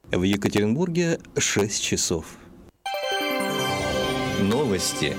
В Екатеринбурге 6 часов. Новости.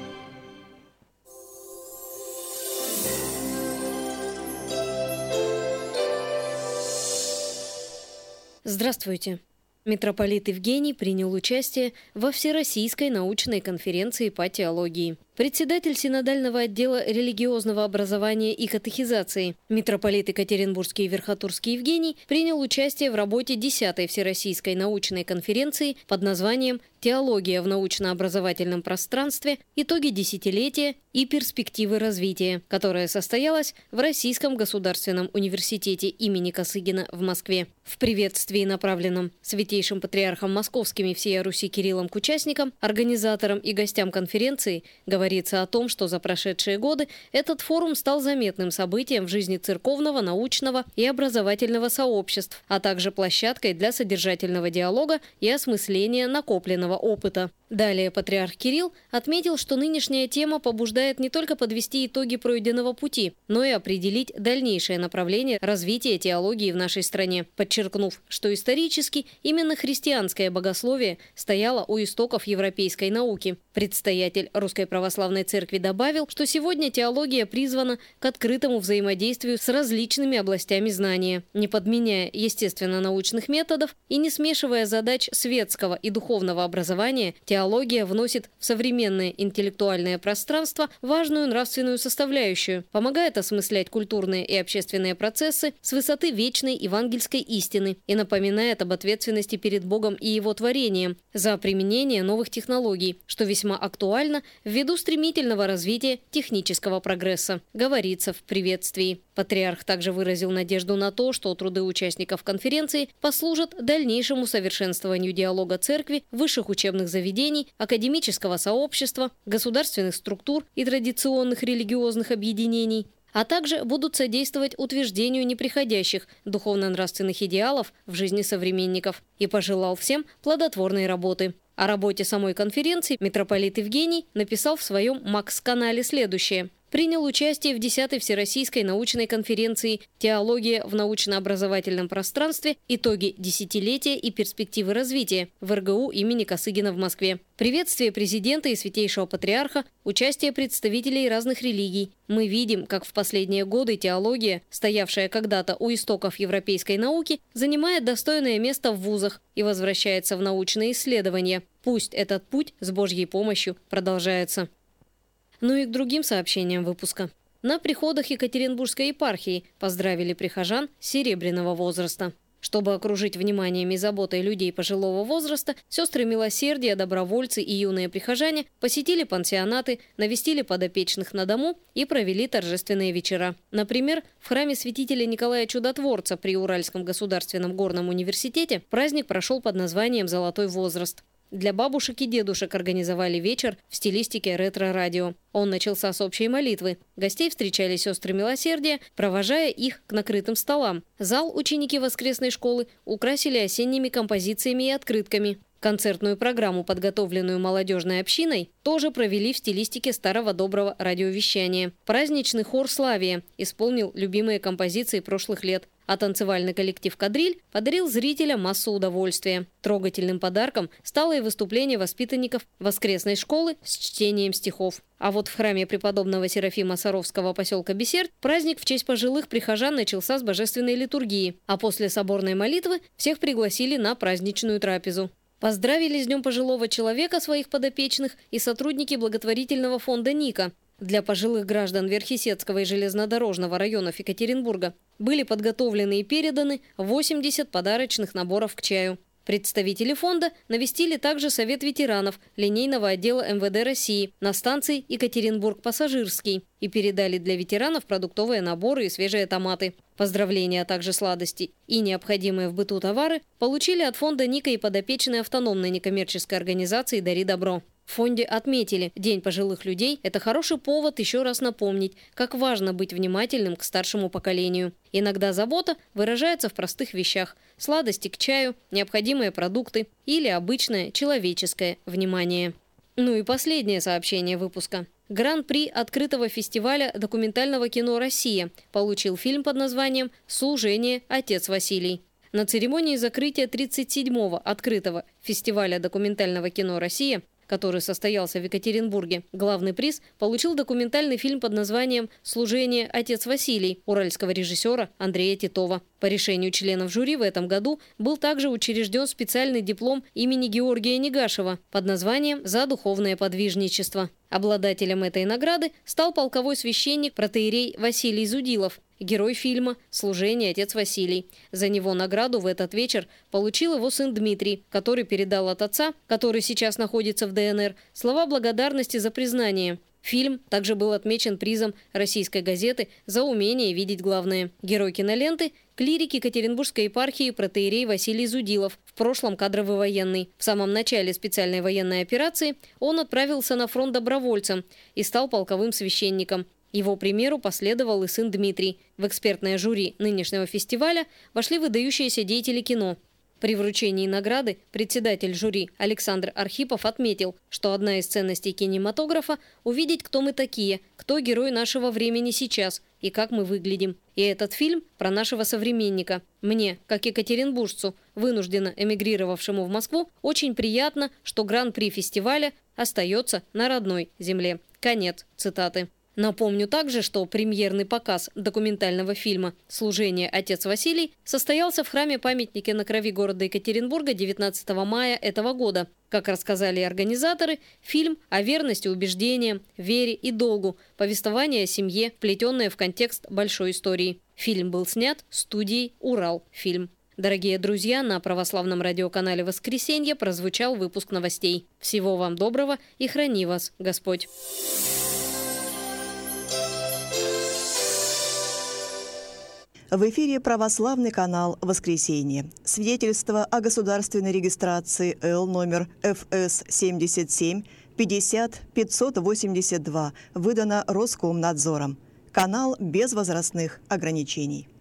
Здравствуйте. Митрополит Евгений принял участие во Всероссийской научной конференции по теологии. Председатель синодального отдела религиозного образования и катехизации, митрополит Екатеринбургский и Верхотурский Евгений, принял участие в работе 10-й Всероссийской научной конференции под названием «Теология в научно-образовательном пространстве. Итоги десятилетия и перспективы развития», которая состоялась в Российском государственном университете имени Косыгина в Москве. В приветствии, направленном Святейшим Патриархом Московским и всея Руси Кириллом к участникам, организаторам и гостям конференции, говорится о том, что за прошедшие годы этот форум стал заметным событием в жизни церковного, научного и образовательного сообществ, а также площадкой для содержательного диалога и осмысления накопленного опыта. Далее патриарх Кирилл отметил, что нынешняя тема побуждает не только подвести итоги пройденного пути, но и определить дальнейшее направление развития теологии в нашей стране, подчеркнув, что исторически именно христианское богословие стояло у истоков европейской науки. Предстоятель Русской Православной Церкви добавил, что сегодня теология призвана к открытому взаимодействию с различными областями знания, не подменяя естественно-научных методов и не смешивая задач светского и духовного образования. Теология вносит в современное интеллектуальное пространство важную нравственную составляющую, помогает осмыслять культурные и общественные процессы с высоты вечной евангельской истины и напоминает об ответственности перед Богом и Его творением за применение новых технологий, что весьма актуально ввиду стремительного развития технического прогресса, говорится в приветствии. Патриарх также выразил надежду на то, что труды участников конференции послужат дальнейшему совершенствованию диалога церкви, высших учебных заведений, академического сообщества, государственных структур и традиционных религиозных объединений, а также будут содействовать утверждению неприходящих духовно-нравственных идеалов в жизни современников, и пожелал всем плодотворной работы. О работе самой конференции митрополит Евгений написал в своем Макс-канале следующее. Принял участие в 10-й Всероссийской научной конференции «Теология в научно-образовательном пространстве. Итоги десятилетия и перспективы развития» в РГУ имени Косыгина в Москве. Приветствие президента и святейшего патриарха, участие представителей разных религий. Мы видим, как в последние годы теология, стоявшая когда-то у истоков европейской науки, занимает достойное место в вузах и возвращается в научные исследования. Пусть этот путь с Божьей помощью продолжается. Ну и к другим сообщениям выпуска. На приходах Екатеринбургской епархии поздравили прихожан серебряного возраста. Чтобы окружить вниманием и заботой людей пожилого возраста, сестры милосердия, добровольцы и юные прихожане посетили пансионаты, навестили подопечных на дому и провели торжественные вечера. Например, в храме святителя Николая Чудотворца при Уральском государственном горном университете праздник прошел под названием «Золотой возраст». Для бабушек и дедушек организовали вечер в стилистике ретро-радио. Он начался с общей молитвы. Гостей встречали сестры милосердия, провожая их к накрытым столам. Зал ученики воскресной школы украсили осенними композициями и открытками. Концертную программу, подготовленную молодежной общиной, тоже провели в стилистике старого доброго радиовещания. Праздничный хор «Славия» исполнил любимые композиции прошлых лет, а танцевальный коллектив «Кадриль» подарил зрителям массу удовольствия. Трогательным подарком стало и выступление воспитанников воскресной школы с чтением стихов. А вот в храме преподобного Серафима Саровского поселка Бесердь праздник в честь пожилых прихожан начался с божественной литургии, а после соборной молитвы всех пригласили на праздничную трапезу. Поздравили с Днем пожилого человека своих подопечных и сотрудники благотворительного фонда «Ника». Для пожилых граждан Верхесецкого и железнодорожного районов Екатеринбурга были подготовлены и переданы 80 подарочных наборов к чаю. Представители фонда навестили также Совет ветеранов линейного отдела МВД России на станции Екатеринбург-Пассажирский и передали для ветеранов продуктовые наборы и свежие томаты. Поздравления, а также сладости и необходимые в быту товары получили от фонда «Ника» и подопечной автономной некоммерческой организации «Дари добро». В фонде отметили, День пожилых людей – это хороший повод еще раз напомнить, как важно быть внимательным к старшему поколению. Иногда забота выражается в простых вещах – сладости к чаю, необходимые продукты или обычное человеческое внимание. Ну и последнее сообщение выпуска. Гран-при открытого фестиваля документального кино «Россия» получил фильм под названием «Служение. Отец Василий». На церемонии закрытия 37-го открытого фестиваля документального кино «Россия», который состоялся в Екатеринбурге, главный приз получил документальный фильм под названием «Служение. Отец Василий» уральского режиссера Андрея Титова. По решению членов жюри в этом году был также учрежден специальный диплом имени Георгия Негашева под названием «За духовное подвижничество». Обладателем этой награды стал полковой священник протоиерей Василий Зудилов, герой фильма «Служение. Отец Василий». За него награду в этот вечер получил его сын Дмитрий, который передал от отца, который сейчас находится в ДНР, слова благодарности за признание. Фильм также был отмечен призом российской газеты за умение видеть главное. Герой киноленты – клирик Екатеринбургской епархии протоиерей Василий Зудилов, в прошлом кадровый военный. В самом начале специальной военной операции он отправился на фронт добровольцем и стал полковым священником. Его примеру последовал и сын Дмитрий. В экспертное жюри нынешнего фестиваля вошли выдающиеся деятели кино. При вручении награды председатель жюри Александр Архипов отметил, что одна из ценностей кинематографа – увидеть, кто мы такие, кто герой нашего времени сейчас и как мы выглядим. И этот фильм про нашего современника. Мне, как екатеринбуржцу, вынужденно эмигрировавшему в Москву, очень приятно, что гран-при фестиваля остается на родной земле. Конец цитаты. Напомню также, что премьерный показ документального фильма «Служение. Отец Василий» состоялся в храме-памятнике на крови города Екатеринбурга 19 мая этого года. Как рассказали организаторы, фильм о верности убеждениям, вере и долгу, повествование о семье, вплетенное в контекст большой истории. Фильм был снят студией «Уралфильм». Дорогие друзья, на православном радиоканале «Воскресенье» прозвучал выпуск новостей. Всего вам доброго и храни вас Господь! В эфире православный канал «Воскресенье». Свидетельство о государственной регистрации Л номер ФС 77 50 582 выдано Роскомнадзором. Канал без возрастных ограничений.